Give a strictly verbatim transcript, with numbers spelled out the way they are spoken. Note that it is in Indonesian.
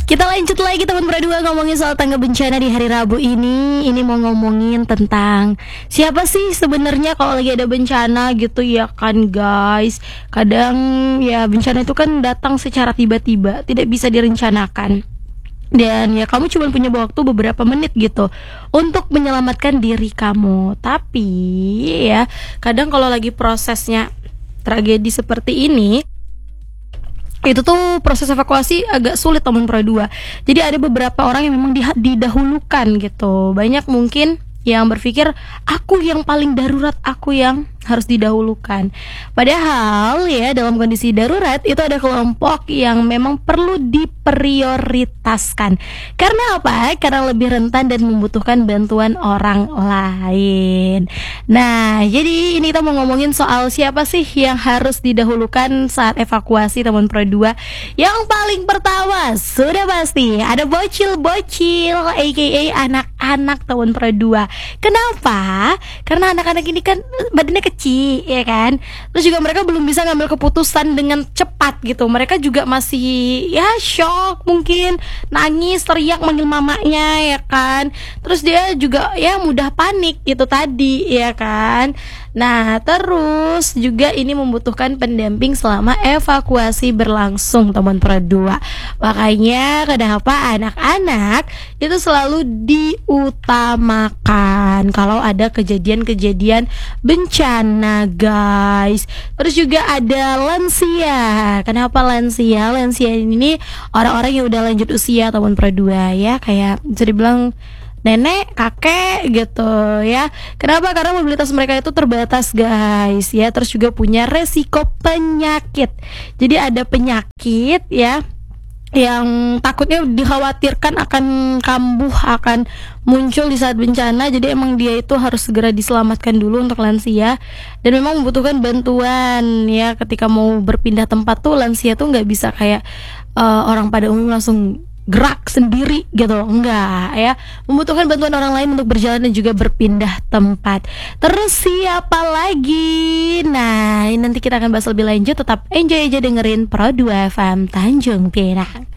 Kita lanjut lagi teman berdua ngomongin soal tangga bencana di hari Rabu ini. Ini mau ngomongin tentang siapa sih sebenarnya kalau lagi ada bencana gitu ya kan guys. Kadang ya bencana itu kan datang secara tiba-tiba, tidak bisa direncanakan. Dan ya kamu cuma punya waktu beberapa menit gitu untuk menyelamatkan diri kamu. Tapi ya kadang kalau lagi prosesnya tragedi seperti ini, itu tuh proses evakuasi agak sulit teman Pro dua. Jadi ada beberapa orang yang memang di- didahulukan gitu. Banyak mungkin yang berpikir aku yang paling darurat, aku yang harus didahulukan. Padahal ya dalam kondisi darurat itu ada kelompok yang memang perlu diprioritaskan. Karena apa? Karena lebih rentan dan membutuhkan bantuan orang lain. Nah, jadi ini kita mau ngomongin soal siapa sih yang harus didahulukan saat evakuasi teman Pro dua. Yang paling pertama sudah pasti ada bocil-bocil aka anak-anak teman Pro dua. Kenapa? Karena anak-anak ini kan badannya kecil, ya kan. Terus juga mereka belum bisa ngambil keputusan dengan cepat gitu. Mereka juga masih ya shock, mungkin nangis, teriak manggil mamanya, ya kan. Terus dia juga ya mudah panik gitu tadi, ya kan. Nah, terus juga ini membutuhkan pendamping selama evakuasi berlangsung teman Pro dua. Makanya kenapa anak-anak itu selalu diutamakan kalau ada kejadian-kejadian bencana, guys. Terus juga ada lansia. Kenapa lansia? Lansia ini orang-orang yang udah lanjut usia teman Pro dua ya, kayak bisa dibilang nenek, kakek gitu ya. Kenapa? Karena mobilitas mereka itu terbatas guys ya. Terus juga punya resiko penyakit. Jadi ada penyakit ya yang takutnya dikhawatirkan akan kambuh, akan muncul di saat bencana. Jadi emang dia itu harus segera diselamatkan dulu untuk lansia. Dan memang membutuhkan bantuan ya. Ketika mau berpindah tempat tuh lansia tuh gak bisa kayak uh, orang pada umum langsung gerak sendiri gitu, enggak ya, membutuhkan bantuan orang lain untuk berjalan dan juga berpindah tempat. Terus siapa lagi? Nah, nanti kita akan bahas lebih lanjut. Tetap enjoy aja dengerin Pro dua F M Tanjung Pinang.